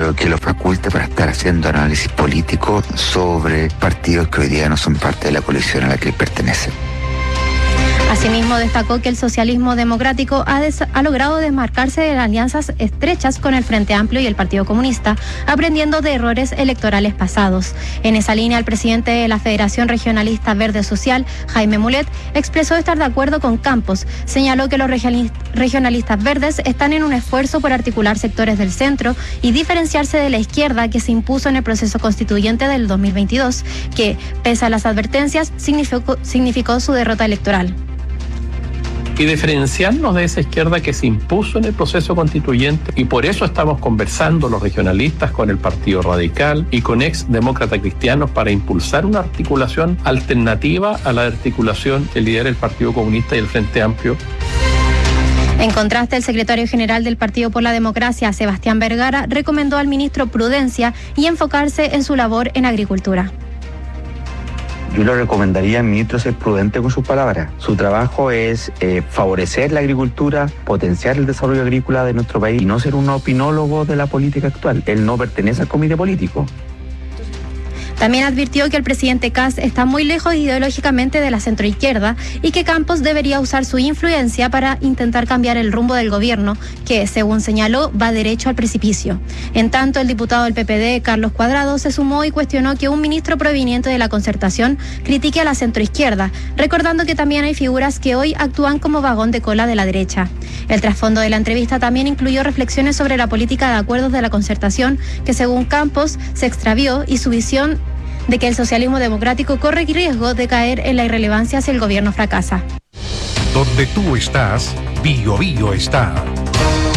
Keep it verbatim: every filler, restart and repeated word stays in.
pero que lo faculte para estar haciendo análisis político sobre partidos que hoy día no son parte de la coalición a la que pertenecen. Asimismo, destacó que el socialismo democrático ha, des- ha logrado desmarcarse de las alianzas estrechas con el Frente Amplio y el Partido Comunista, aprendiendo de errores electorales pasados. En esa línea, el presidente de la Federación Regionalista Verde Social, Jaime Mulet, expresó estar de acuerdo con Campos. Señaló que los regionalis- regionalistas verdes están en un esfuerzo por articular sectores del centro y diferenciarse de la izquierda que se impuso en el proceso constituyente del dos mil veintidós, que, pese a las advertencias, significó, significó su derrota electoral. Y diferenciarnos de esa izquierda que se impuso en el proceso constituyente, y por eso estamos conversando los regionalistas con el Partido Radical y con ex demócratas cristianos para impulsar una articulación alternativa a la articulación que lidera el Partido Comunista y el Frente Amplio. En contraste, el secretario general del Partido por la Democracia, Sebastián Vergara, recomendó al ministro prudencia y enfocarse en su labor en agricultura. Yo le recomendaría al ministro ser prudente con sus palabras. Su trabajo es eh, favorecer la agricultura, potenciar el desarrollo agrícola de nuestro país y no ser un opinólogo de la política actual. Él no pertenece al comité político. También advirtió que el presidente Kast está muy lejos ideológicamente de la centroizquierda y que Campos debería usar su influencia para intentar cambiar el rumbo del gobierno, que, según señaló, va derecho al precipicio. En tanto, el diputado del P P D, Carlos Cuadrado, se sumó y cuestionó que un ministro proveniente de la Concertación critique a la centroizquierda, recordando que también hay figuras que hoy actúan como vagón de cola de la derecha. El trasfondo de la entrevista también incluyó reflexiones sobre la política de acuerdos de la Concertación, que según Campos se extravió, y su visión de que el socialismo democrático corre riesgo de caer en la irrelevancia si el gobierno fracasa. Donde tú estás, Bio Bio está.